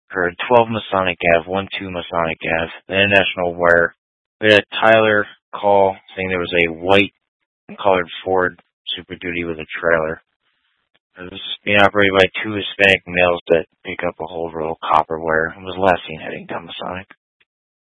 or 12 Masonic Ave, 1-2 Masonic Ave, the International Wire. We had Tyler call saying there was a white colored Ford Super Duty with a trailer. It was being operated by two Hispanic males that pick up a whole roll of copper wire and was last seen heading down Masonic.